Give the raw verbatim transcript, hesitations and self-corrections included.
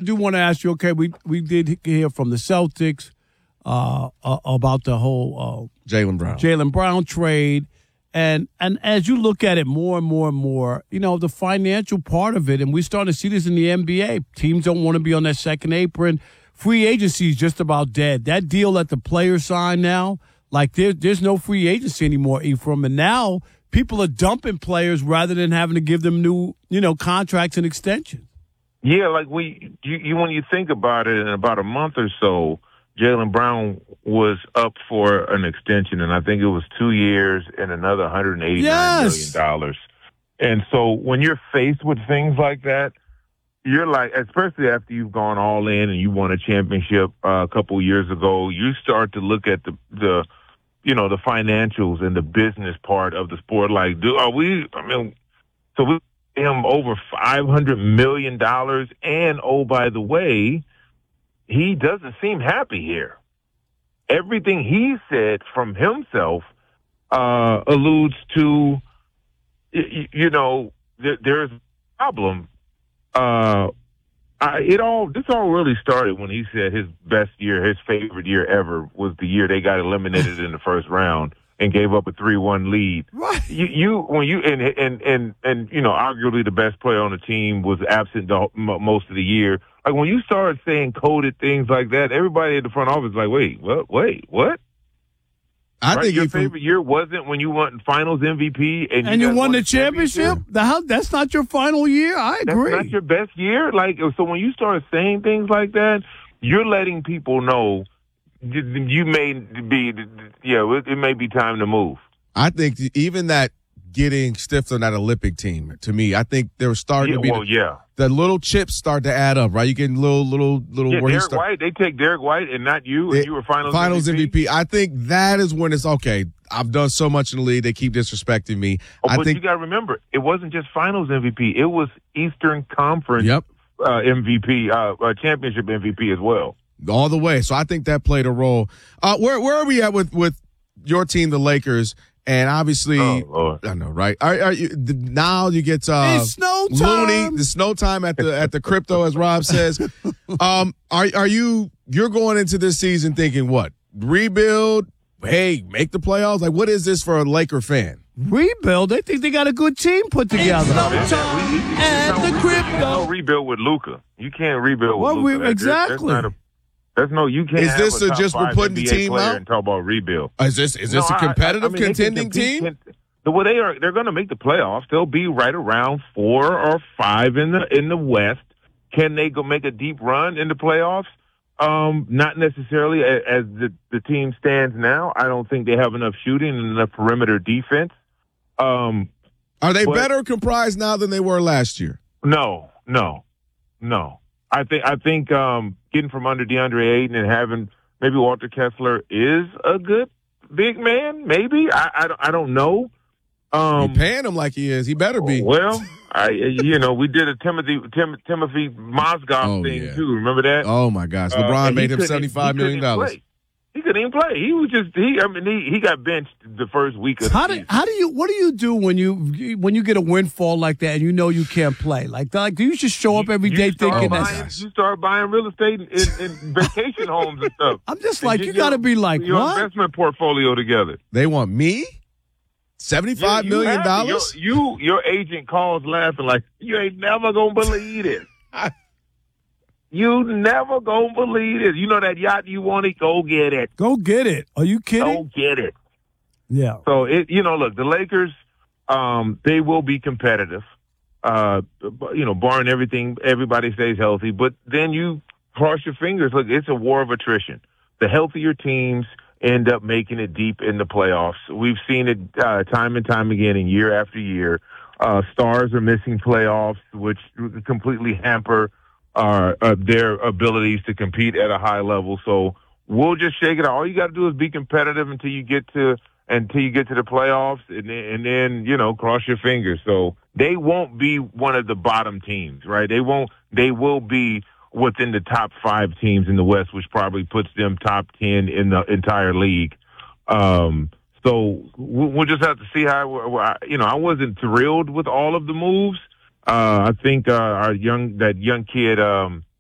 do want to ask you. Okay, we we did hear from the Celtics uh, uh, about the whole uh, Jaylen Brown Jaylen Brown trade, and and as you look at it more and more and more, you know the financial part of it, and we're starting to see this in the N B A. Teams don't want to be on that second apron. Free agency is just about dead. That deal that the players sign now, like there, there's no free agency anymore, Ephraim, and now people are dumping players rather than having to give them new, you know, contracts and extensions. Yeah, like we, you, you when you think about it, in about a month or so, Jaylen Brown was up for an extension, and I think it was two years and another one hundred eighty-nine yes. million dollars. And so when you're faced with things like that, you're like, especially after you've gone all in and you won a championship uh, a couple years ago, you start to look at the the you know, the financials and the business part of the sport. Like, do are we, I mean, so we pay him over five hundred million dollars. And, oh, by the way, he doesn't seem happy here. Everything he said from himself uh, alludes to, you, you know, th- there's a problem. Uh, I, it all, this all really started when he said his best year, his favorite year ever was the year they got eliminated in the first round and gave up a three one lead. Right. You, you, when you, and, and, and, and, you know, arguably the best player on the team was absent the, most of the year. Like when you started saying coded things like that, everybody at the front office is like, wait, what, wait, what? I right? think your Ephraim, favorite year wasn't when you won Finals M V P and, And you, you guys won the championship? championship? The hell, that's not your final year? I agree. That's not your best year? Like, so when you start saying things like that, you're letting people know you may be, yeah, it may be time to move. I think even that getting stiffed on that Olympic team, to me, I think they were starting Yeah, to be well, the, yeah. the little chips start to add up, right? You get little, little, little. Yeah, where you Derek start, White, they take Derek White and not you, and It- you were Finals, Finals M V P. M V P. I think that is when it's okay. I've done so much in the league; they keep disrespecting me. Oh, I but think. you got to remember, it wasn't just Finals M V P; it was Eastern Conference Yep. uh, M V P, uh, uh, championship M V P as well. All the way. So I think that played a role. Uh, where where are we at with, with your team, the Lakers? And obviously, Oh, Lord. I know, right? Are, are you the, now you get uh, It's snow time. Looney, the snow time at the at the crypto, as Rob says. um, are are you you're going into this season thinking what? Rebuild? Hey, make the playoffs? Like, what is this for a Laker fan? Rebuild? They think they got a good team put together. No, there's- we- we- there's at no the rebuild- crypto. there's no rebuild with Luka. You can't rebuild Well, with we- Luka. That- exactly. That's, not a, that's no. You can't. Is have this a a top just we're five putting the N B A team player out? and talk about rebuild? Is this is this No, a I- competitive I mean, they can contending compete- team? can- The way they are, they're going to make the playoffs. They'll be right around four or five in the in the West. Can they go make a deep run in the playoffs? Um, not necessarily as, as the the team stands now. I don't think they have enough shooting and enough perimeter defense. Um, Are they but- better comprised now than they were last year? no, no, no. I think I think um, getting from under DeAndre Ayton and having maybe Walter Kessler is a good big man. Maybe I I, don't- I don't know. Um, You're paying him like he is. He better be. Well, I you know we did a Timothy Tim, Timothy Mozgov Oh, thing yeah. too. Remember that? Oh my gosh, Uh, LeBron and made he him couldn't- seventy-five he million couldn't dollars. play. He couldn't even play. He was just he. I mean, he, he got benched the first week of How the do season. how do you what do you do when you when you get a windfall like that and you know you can't play? Like like do you just show up every You day start thinking buying, that's you start buying real estate and, and, and vacation homes and stuff. I'm just And like get you got to your- be like your what? investment portfolio together. They want me? Seventy-five Yeah, you million have to. dollars? Your- You, your agent calls laughing like you ain't never gonna believe it. You never gonna believe it. You know that yacht you wanted? Go get it. Go get it. Are you Go kidding? get it. Yeah. So it, you know, look, the Lakers, um, they will be competitive. Uh, you know, barring everything, everybody stays healthy. But then you cross your fingers. Look, it's a war of attrition. The healthier teams end up making it deep in the playoffs. We've seen it uh, time and time again, and year after year. Uh, stars are missing playoffs, which completely hamper uh, uh, their abilities to compete at a high level. So we'll just shake it out. All you got to do is be competitive until you get to until you get to the playoffs, and then, and then you know, cross your fingers. So they won't be one of the bottom teams, right? They won't. They will be within the top five teams in the West, which probably puts them top ten in the entire league. Um, so we'll just have to see how. You know, I wasn't thrilled with all of the moves. Uh, I think uh, our young that young kid, um,